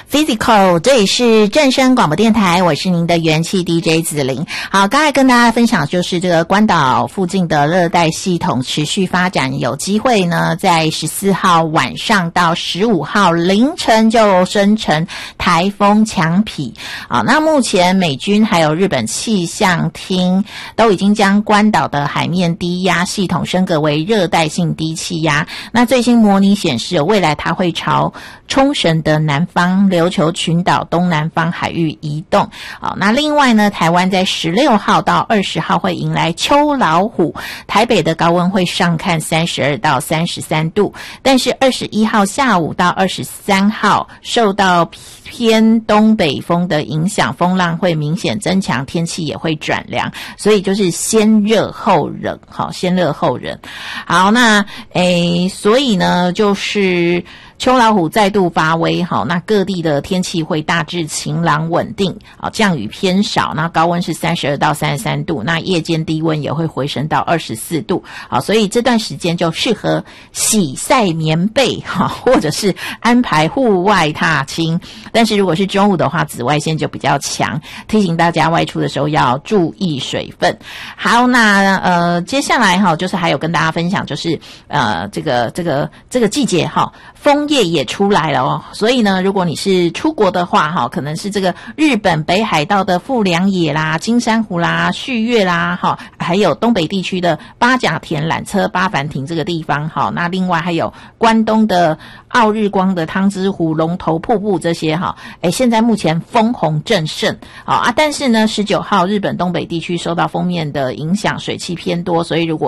Physical， 这里是正声广播电台，我是您的元气 DJ 子玲。好，刚才跟大家分享就是这个关岛附近的热带系统持续发展，有机会呢在14号晚上到15号凌晨就生成台风强痞。好，那目前美军还有日本气象厅都已经将关岛的海面低压系统升格为热带性低气压。那最新模拟显示，未来它会朝冲绳的南方琉球群岛东南方海域移动。好，那另外呢，台湾在16号到20号会迎来秋老虎，台北的高温会上看32到33度，但是21号下午到23号受到偏东北风的影响，风浪会明显增强，天气也会转凉，所以就是先热后冷。好，先热后冷。好，那所以呢就是秋老虎再度发威，好，那各地的天气会大致晴朗稳定，好，降雨偏少，那高温是32到33度，那夜间低温也会回升到24度，好，所以这段时间就适合洗晒棉被，好，或者是安排户外踏青，但是如果是中午的话，紫外线就比较强，提醒大家外出的时候要注意水分。好，那接下来就是还有跟大家分享，就是这个季节枫叶也出来了哦，所以呢，如果你是出国的话可能是这个日本北海道的富良野啦、金珊瑚啦、旭月啦还有东北地区的八甲田缆车八幡亭这个地方那另外还有关东的奥日光的汤之湖、龙头瀑布这些现在目前枫红正盛但是呢19号日本东北地区受到锋面的影响，水汽偏多，所以如果